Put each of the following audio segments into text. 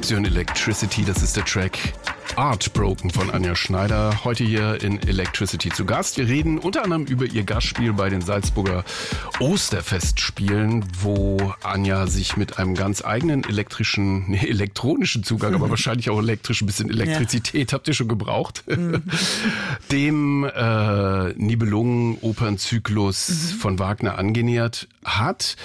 Sie hören Electricity, das ist der Track Heartbroken von Anja Schneider. Heute hier in Electricity zu Gast. Wir reden unter anderem über ihr Gastspiel bei den Salzburger Osterfestspielen, wo Anja sich mit einem ganz eigenen elektronischen Zugang, aber wahrscheinlich auch elektrisch, ein bisschen Elektrizität habt ihr schon gebraucht, dem Nibelungen-Opernzyklus von Wagner angenähert hat.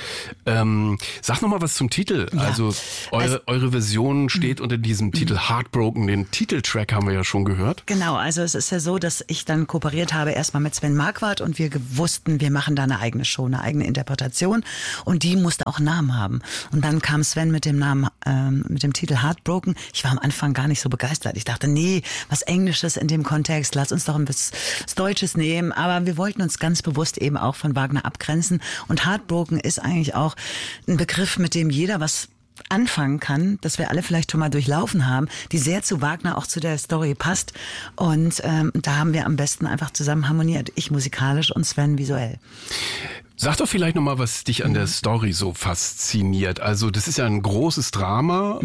Sag noch mal was zum Titel. Ja. Also eure Version steht unter diesem Titel Heartbroken. Den Titeltrack haben wir ja schon gehört. Genau, also es ist ja so, dass ich dann kooperiert habe erstmal mit Sven Marquardt und wir wussten, wir machen da eine eigene Show, eine eigene Interpretation und die musste auch einen Namen haben. Und dann kam Sven mit dem Namen, mit dem Titel Heartbroken. Ich war am Anfang gar nicht so begeistert. Ich dachte, nee, was Englisches in dem Kontext, lass uns doch ein bisschen was Deutsches nehmen. Aber wir wollten uns ganz bewusst eben auch von Wagner abgrenzen und Heartbroken ist eigentlich auch ein Begriff, mit dem jeder was anfangen kann, dass wir alle vielleicht schon mal durchlaufen haben, die sehr zu Wagner, auch zu der Story passt. Und da haben wir am besten einfach zusammen harmoniert. Ich musikalisch und Sven visuell. Sag doch vielleicht nochmal, was dich an der Story so fasziniert. Also das ist ja ein großes Drama.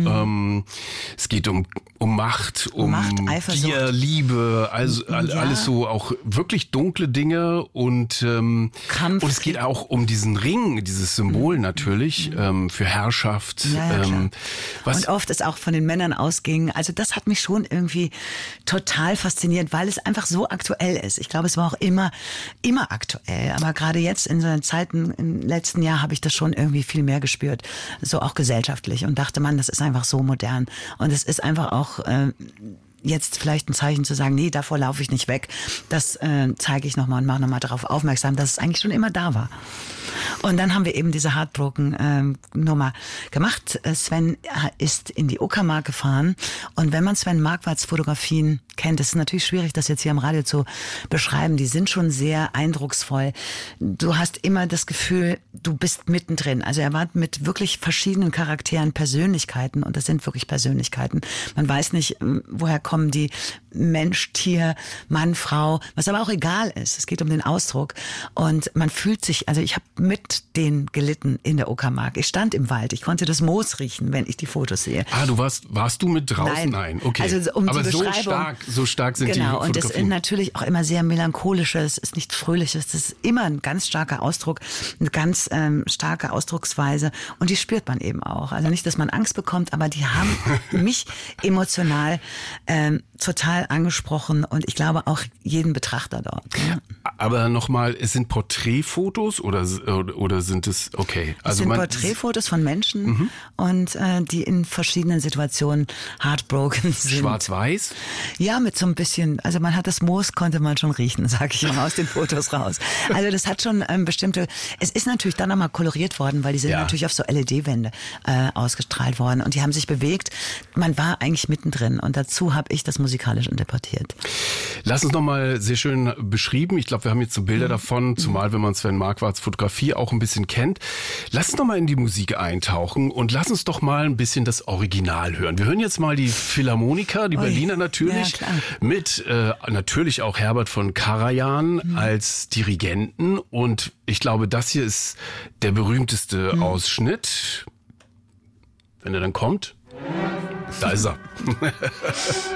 Es geht um Macht, Eifersucht. Gier, Liebe, also alles so auch wirklich dunkle Dinge und Kampf. Und es geht auch um diesen Ring, dieses Symbol natürlich für Herrschaft. Ja, und oft es auch von den Männern ausging. Also das hat mich schon irgendwie total fasziniert, weil es einfach so aktuell ist. Ich glaube, es war auch immer aktuell. Aber gerade jetzt in so Zeiten im letzten Jahr habe ich das schon irgendwie viel mehr gespürt, so auch gesellschaftlich und dachte, man, das ist einfach so modern und es ist einfach auch jetzt vielleicht ein Zeichen zu sagen, nee, davor laufe ich nicht weg. Das zeige ich nochmal und mache nochmal darauf aufmerksam, dass es eigentlich schon immer da war. Und dann haben wir eben diese Heartbroken-Nummer gemacht. Sven ist in die Uckermark gefahren und wenn man Sven Marquardts Fotografien kennt, ist es natürlich schwierig, das jetzt hier im Radio zu beschreiben. Die sind schon sehr eindrucksvoll. Du hast immer das Gefühl, du bist mittendrin. Also er war mit wirklich verschiedenen Charakteren, Persönlichkeiten und das sind wirklich Persönlichkeiten. Man weiß nicht, woher kommen die Mensch, Tier, Mann, Frau, was aber auch egal ist. Es geht um den Ausdruck und man fühlt sich, also ich habe mit denen gelitten in der Uckermark. Ich stand im Wald, ich konnte das Moos riechen, wenn ich die Fotos sehe. Ah, warst du mit draußen? Nein. Okay. Also aber die so stark sind die Fotografien. Und es ist natürlich auch immer sehr melancholisches, es ist nicht fröhliches, das ist immer ein ganz starker Ausdruck, eine ganz starke Ausdrucksweise und die spürt man eben auch. Also nicht, dass man Angst bekommt, aber die haben mich emotional total angesprochen und ich glaube auch jeden Betrachter dort. Ja. Aber nochmal, es sind Porträtfotos oder sind es, okay. Also es sind Porträtfotos von Menschen und die in verschiedenen Situationen heartbroken sind. Schwarz-Weiß? Ja, mit so ein bisschen, also man hat das Moos, konnte man schon riechen, sag ich mal aus den Fotos raus. Also das hat schon bestimmte, es ist natürlich dann nochmal koloriert worden, weil die sind natürlich auf so LED-Wände ausgestrahlt worden und die haben sich bewegt. Man war eigentlich mittendrin und dazu habe ich das musikalisch interpretiert. Lass uns nochmal sehr schön beschrieben. Ich glaube, wir haben jetzt so Bilder davon, zumal wenn man Sven Marquardts Fotografie auch ein bisschen kennt. Lass uns doch mal in die Musik eintauchen und lass uns doch mal ein bisschen das Original hören. Wir hören jetzt mal die Philharmoniker, die Berliner natürlich, mit natürlich auch Herbert von Karajan als Dirigenten und ich glaube, das hier ist der berühmteste Ausschnitt. Wenn er dann kommt, da ist er.